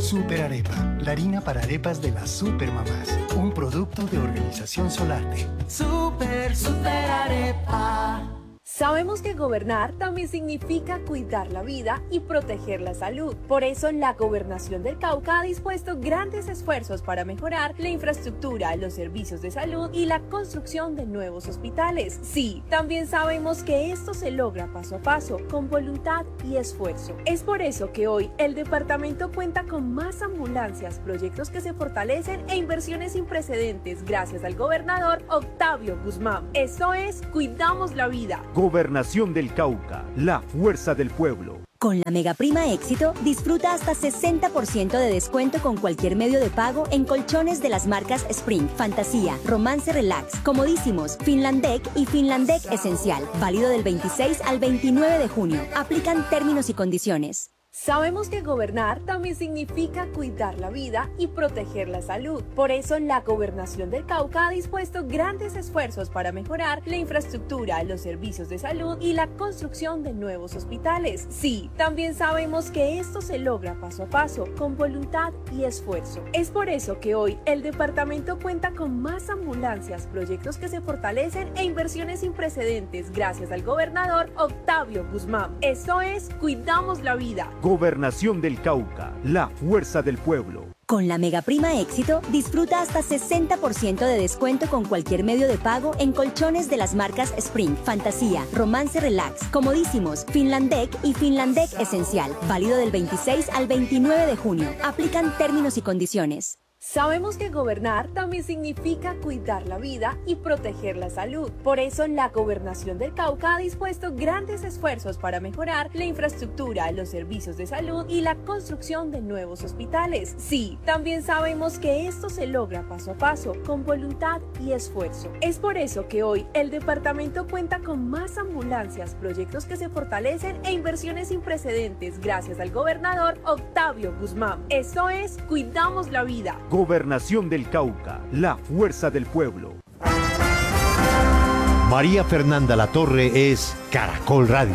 Super Arepa, la harina para arepas de las supermamás. Un producto de Organización Solarte. Super Arepa. Sabemos que gobernar también significa cuidar la vida y proteger la salud. Por eso, la Gobernación del Cauca ha dispuesto grandes esfuerzos para mejorar la infraestructura, los servicios de salud y la construcción de nuevos hospitales. Sí, también sabemos que esto se logra paso a paso, con voluntad y esfuerzo. Es por eso que hoy el departamento cuenta con más ambulancias, proyectos que se fortalecen e inversiones sin precedentes gracias al gobernador Octavio Guzmán. Esto es, cuidamos la vida. Gobernación del Cauca, la fuerza del pueblo. Con la Mega Prima Éxito, disfruta hasta 60% de descuento con cualquier medio de pago en colchones de las marcas Spring, Fantasía, Romance Relax, Comodísimos, Finlandec y Finlandec Esencial. Válido del 26 al 29 de junio. Aplican términos y condiciones. Sabemos que gobernar también significa cuidar la vida y proteger la salud. Por eso, la Gobernación del Cauca ha dispuesto grandes esfuerzos para mejorar la infraestructura, los servicios de salud y la construcción de nuevos hospitales. Sí, también sabemos que esto se logra paso a paso, con voluntad y esfuerzo. Es por eso que hoy el departamento cuenta con más ambulancias, proyectos que se fortalecen e inversiones sin precedentes gracias al gobernador Octavio Guzmán. Esto es, cuidamos la vida. Gobernación del Cauca, la fuerza del pueblo. Con la Mega Prima Éxito, disfruta hasta 60% de descuento con cualquier medio de pago en colchones de las marcas Spring, Fantasía, Romance Relax, Comodísimos, Finlandec y Finlandec Esencial. Válido del 26 al 29 de junio. Aplican términos y condiciones. Sabemos que gobernar también significa cuidar la vida y proteger la salud. Por eso, la Gobernación del Cauca ha dispuesto grandes esfuerzos para mejorar la infraestructura, los servicios de salud y la construcción de nuevos hospitales. Sí, también sabemos que esto se logra paso a paso, con voluntad y esfuerzo. Es por eso que hoy el departamento cuenta con más ambulancias, proyectos que se fortalecen e inversiones sin precedentes gracias al gobernador Octavio Guzmán. Esto es, cuidamos la vida. Gobernación del Cauca, la fuerza del pueblo. María Fernanda Latorre es Caracol Radio.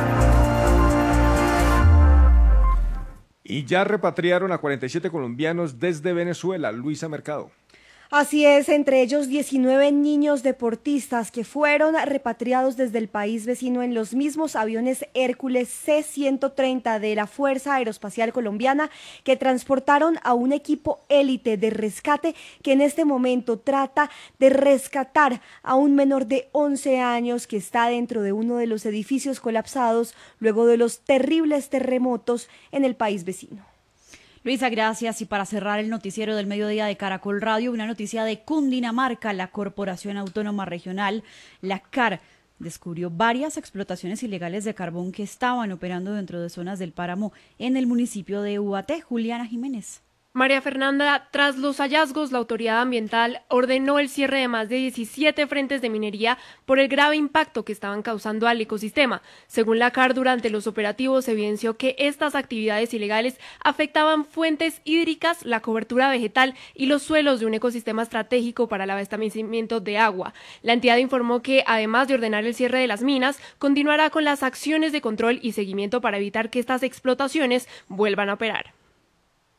Y ya repatriaron a 47 colombianos desde Venezuela. Luisa Mercado. Así es, entre ellos 19 niños deportistas que fueron repatriados desde el país vecino en los mismos aviones Hércules C-130 de la Fuerza Aeroespacial Colombiana, que transportaron a un equipo élite de rescate que en este momento trata de rescatar a un menor de 11 años que está dentro de uno de los edificios colapsados luego de los terribles terremotos en el país vecino. Luisa, gracias. Y para cerrar el noticiero del mediodía de Caracol Radio, una noticia de Cundinamarca. La Corporación Autónoma Regional, la CAR, descubrió varias explotaciones ilegales de carbón que estaban operando dentro de zonas del páramo en el municipio de Ubaté. Juliana Jiménez. María Fernanda, tras los hallazgos, la autoridad ambiental ordenó el cierre de más de 17 frentes de minería por el grave impacto que estaban causando al ecosistema. Según la CAR, durante los operativos se evidenció que estas actividades ilegales afectaban fuentes hídricas, la cobertura vegetal y los suelos de un ecosistema estratégico para el abastecimiento de agua. La entidad informó que, además de ordenar el cierre de las minas, continuará con las acciones de control y seguimiento para evitar que estas explotaciones vuelvan a operar.